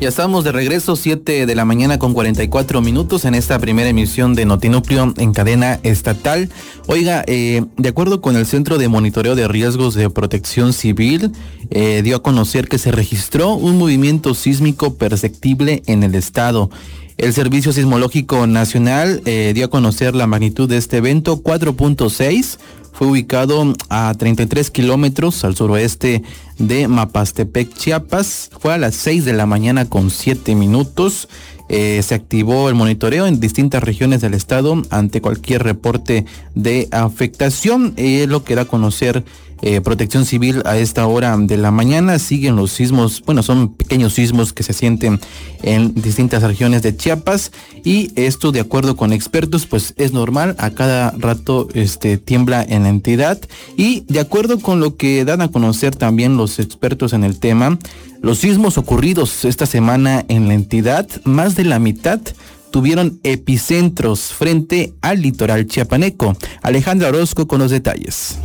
Ya estamos de regreso, 7 de la mañana con 44 minutos en esta primera emisión de Notinúcleo en cadena estatal. Oiga, de acuerdo con el Centro de Monitoreo de Riesgos de Protección Civil, dio a conocer que se registró un movimiento sísmico perceptible en el estado. El Servicio Sismológico Nacional dio a conocer la magnitud de este evento, 4.6. Fue ubicado a 33 kilómetros al suroeste de Mapastepec, Chiapas. Fue a las 6 de la mañana con 7 minutos. Se activó el monitoreo en distintas regiones del estado ante cualquier reporte de afectación. Lo que da a conocer Protección Civil a esta hora de la mañana. Siguen los sismos, bueno, son pequeños sismos que se sienten en distintas regiones de Chiapas, y esto, de acuerdo con expertos, pues es normal, a cada rato tiembla en la entidad. Y de acuerdo con lo que dan a conocer también los expertos en el tema, los sismos ocurridos esta semana en la entidad, más de la mitad tuvieron epicentros frente al litoral chiapaneco. Alejandra Orozco con los detalles.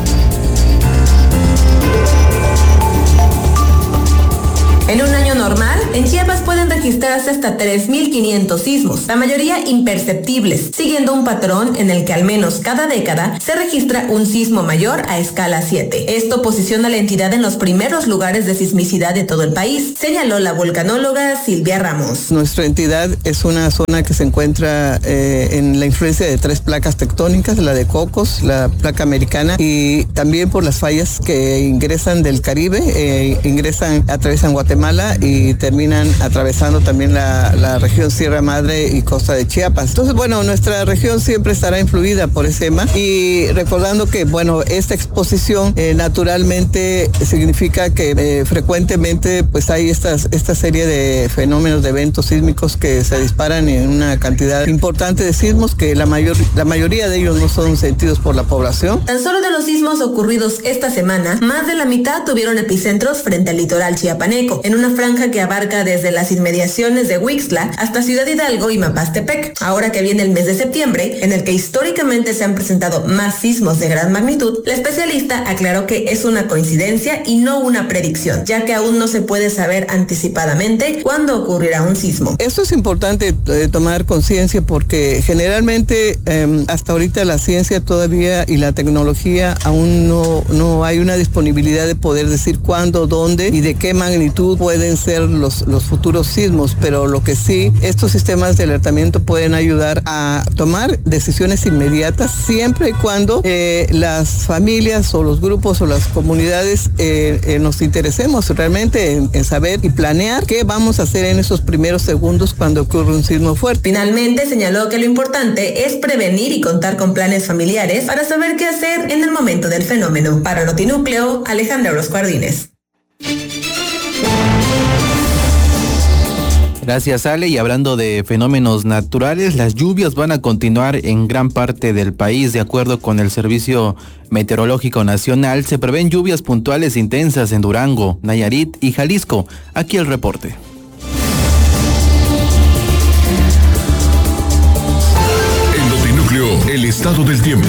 En un año normal, en Chiapas pueden registrarse hasta 3.500 sismos, la mayoría imperceptibles, siguiendo un patrón en el que al menos cada década se registra un sismo mayor a escala 7. Esto posiciona a la entidad en los primeros lugares de sismicidad de todo el país, señaló la volcanóloga Silvia Ramos. Nuestra entidad es una zona que se encuentra en la influencia de 3 placas tectónicas, la de Cocos, la placa americana, y también por las fallas que ingresan del Caribe, atraviesan Guatemala y terminan atravesando también la región Sierra Madre y costa de Chiapas. Entonces, bueno, nuestra región siempre estará influida por ese tema, y recordando que, bueno, esta exposición naturalmente significa que frecuentemente pues hay esta serie de fenómenos, de eventos sísmicos que se disparan en una cantidad importante de sismos, que la mayoría de ellos no son sentidos por la población. Tan solo de los sismos ocurridos esta semana, más de la mitad tuvieron epicentros frente al litoral chiapaneco, en una franja que abarca desde las inmediaciones de Huixtla hasta Ciudad Hidalgo y Mapastepec. Ahora que viene el mes de septiembre, en el que históricamente se han presentado más sismos de gran magnitud, la especialista aclaró que es una coincidencia y no una predicción, ya que aún no se puede saber anticipadamente cuándo ocurrirá un sismo. Esto es importante tomar conciencia, porque generalmente hasta ahorita la ciencia todavía y la tecnología aún no hay una disponibilidad de poder decir cuándo, dónde y de qué magnitud pueden ser los futuros sismos, pero lo que sí, estos sistemas de alertamiento pueden ayudar a tomar decisiones inmediatas, siempre y cuando las familias o los grupos o las comunidades nos interesemos realmente en saber y planear qué vamos a hacer en esos primeros segundos cuando ocurre un sismo fuerte. Finalmente señaló que lo importante es prevenir y contar con planes familiares para saber qué hacer en el momento del fenómeno. Para Notinúcleo, Alejandra Orozco Ardínez. Gracias, Ale. Y hablando de fenómenos naturales, las lluvias van a continuar en gran parte del país. De acuerdo con el Servicio Meteorológico Nacional, se prevén lluvias puntuales intensas en Durango, Nayarit y Jalisco. Aquí el reporte. En Notinúcleo, el estado del tiempo.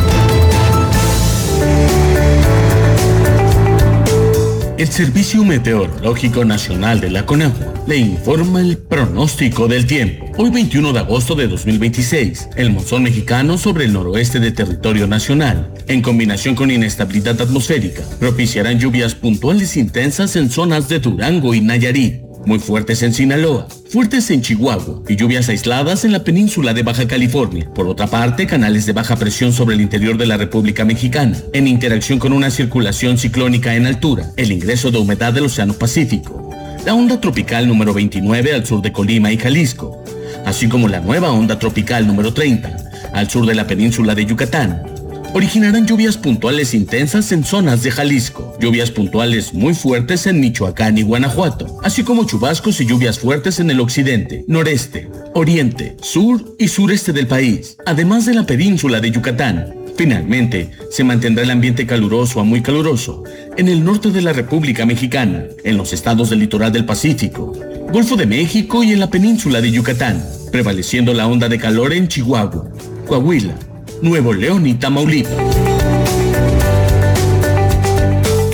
El Servicio Meteorológico Nacional de la CONAGUA le informa el pronóstico del tiempo. Hoy 21 de agosto de 2026, el monzón mexicano sobre el noroeste de territorio nacional, en combinación con inestabilidad atmosférica, propiciarán lluvias puntuales intensas en zonas de Durango y Nayarit, muy fuertes en Sinaloa, fuertes en Chihuahua y lluvias aisladas en la península de Baja California. Por otra parte, canales de baja presión sobre el interior de la República Mexicana, en interacción con una circulación ciclónica en altura, el ingreso de humedad del Océano Pacífico, la onda tropical número 29 al sur de Colima y Jalisco, así como la nueva onda tropical número 30 al sur de la península de Yucatán, originarán lluvias puntuales intensas en zonas de Jalisco, lluvias puntuales muy fuertes en Michoacán y Guanajuato, así como chubascos y lluvias fuertes en el occidente, noreste, oriente, sur y sureste del país, además de la península de Yucatán. Finalmente, se mantendrá el ambiente caluroso a muy caluroso en el norte de la República Mexicana, en los estados del litoral del Pacífico, Golfo de México y en la península de Yucatán, prevaleciendo la onda de calor en Chihuahua, Coahuila, Nuevo León y Tamaulipas.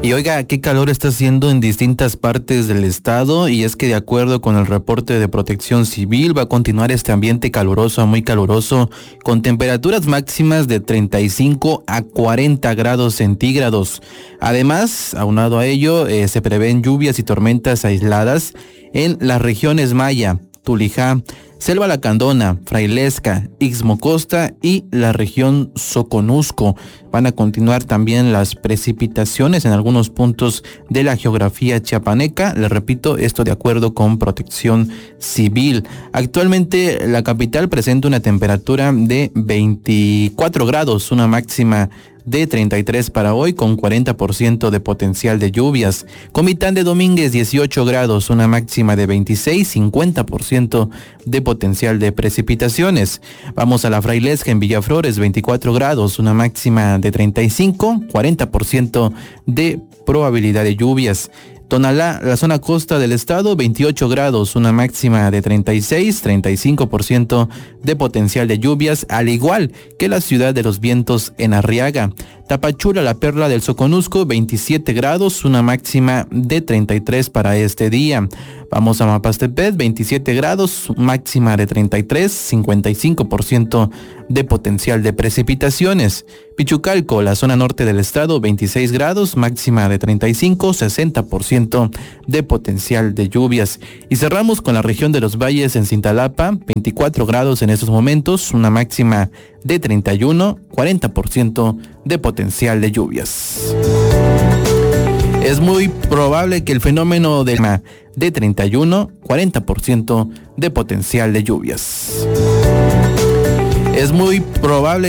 Y oiga, qué calor está haciendo en distintas partes del estado, y es que de acuerdo con el reporte de Protección Civil va a continuar este ambiente caluroso a muy caluroso, con temperaturas máximas de 35 a 40 grados centígrados. Además, aunado a ello, se prevén lluvias y tormentas aisladas en las regiones Maya, Tulijá, Selva Lacandona, Frailesca, Ixmocosta y la región Soconusco. Van a continuar también las precipitaciones en algunos puntos de la geografía chiapaneca. Les repito, esto de acuerdo con Protección Civil. Actualmente la capital presenta una temperatura de 24 grados, una máxima de 33 para hoy, con 40% de potencial de lluvias. Comitán de Domínguez, 18 grados, una máxima de 26, 50% de potencial de precipitaciones. Vamos a la Frailesca en Villaflores, 24 grados, una máxima de 35, 40% de probabilidad de lluvias. Tonalá, la zona costa del estado, 28 grados, una máxima de 36, 35% de potencial de lluvias, al igual que la ciudad de los vientos en Arriaga. Tapachula, la perla del Soconusco, 27 grados, una máxima de 33 para este día. Vamos a Mapastepec, 27 grados, máxima de 33, 55% de potencial de precipitaciones. Pichucalco, la zona norte del estado, 26 grados, máxima de 35, 60% de potencial de lluvias. Y cerramos con la región de los valles en Cintalapa, 24 grados en estos momentos, una máxima de 31, 40% de potencial de lluvias. Es muy probable que el fenómeno de 31, 40% de potencial de lluvias. Es muy probable